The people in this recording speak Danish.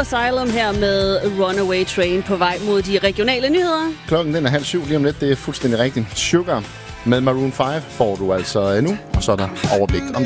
Asylum her med Runaway Train på vej mod de regionale nyheder. Klokken den er 6:30 lige om lidt. Det er fuldstændig rigtigt. Sugar med Maroon 5 får du altså nu, og så er der overblik om